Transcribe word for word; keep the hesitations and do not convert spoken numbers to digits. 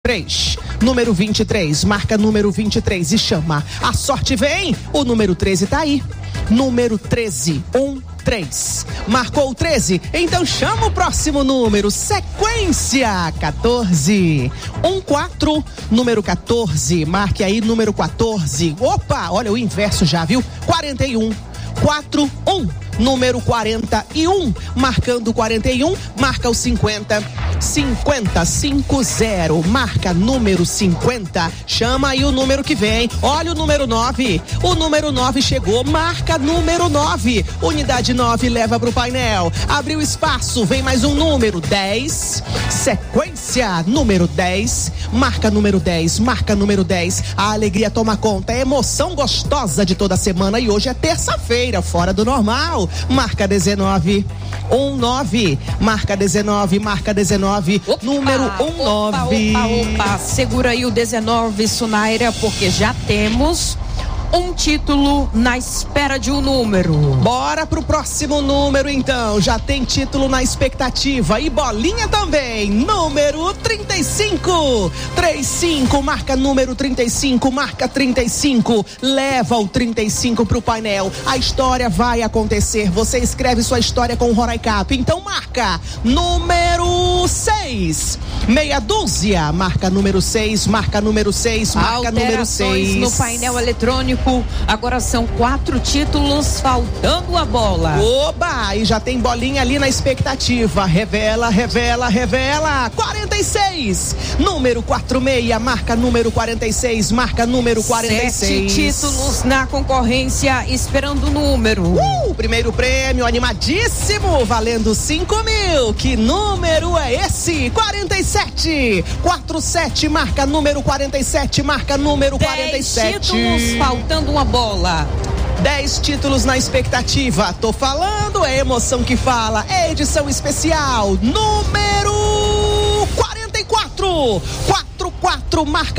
três. Número vinte e três, marca número vinte e três e chama. A sorte vem, o número treze tá aí. Número treze, um, três. Marcou o treze? Então chama o próximo número. Sequência, quatorze. um, quatro. Número quatorze. Marque aí, número quatorze. Opa, olha o inverso já, viu? quarenta e um. quatro, um. Número quarenta e um, marcando quarenta e um, marca o cinquenta, cinquenta, cinco zero, marca número cinquenta, chama aí o número que vem, olha o número nove, o número nove chegou, marca número nove, unidade nove leva pro painel, abriu espaço, vem mais um número, dez, sequência, número dez, marca número dez, marca número dez, a alegria toma conta, é emoção gostosa de toda semana e hoje é terça-feira, fora do normal. Marca dezenove, um nove, marca dezenove, marca dezenove, opa, número um nove. Opa, opa, opa, segura aí o dezenove, Sunaira, porque já temos um título na espera de um número. Bora pro próximo número então, já tem título na expectativa e bolinha também, número trinta e cinco, trinta e cinco, marca número trinta e cinco, marca trinta e cinco, leva o trinta e cinco pro painel, a história vai acontecer, você escreve sua história com o Roraicap, então marca número seis, meia dúzia, marca número seis, marca número seis, marca número seis. No painel eletrônico. Agora são quatro títulos, faltando a bola. Oba! E já tem bolinha ali na expectativa. Revela, revela, revela. quarenta e seis. Número quarenta e seis, marca número quarenta e seis, marca número quarenta e seis. Sete títulos na concorrência, esperando o número. Uh, primeiro prêmio animadíssimo, valendo cinco mil. Que número é esse? quarenta e sete. quarenta e sete, marca número quarenta e sete, marca número quarenta e sete. Dez títulos, faltando uma bola. dez títulos na expectativa. Tô falando, é emoção que fala. É edição especial. Número quarenta e quatro. quarenta e quatro, marca